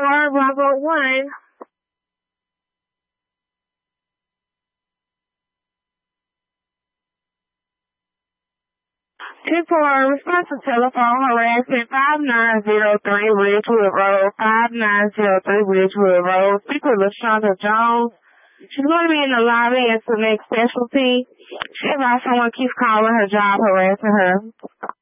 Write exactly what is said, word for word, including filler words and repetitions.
four, Bravo one. two four, response to telephone harassment, five nine zero three Ridgewood Road, five nine zero three Ridgewood Road. Speak with LaShonda Jones. She's going to be in the lobby as the next specialty. She advised someone keeps calling her job harassing her.